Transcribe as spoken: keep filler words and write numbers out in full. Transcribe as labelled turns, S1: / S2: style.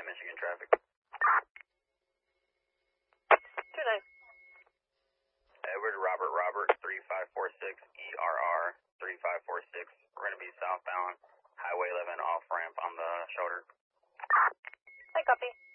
S1: Michigan traffic.
S2: two nine.
S1: Edward Robert Robert three five four six E R R three five four six. We're going to be southbound Highway eleven off ramp on the shoulder.
S2: I copy.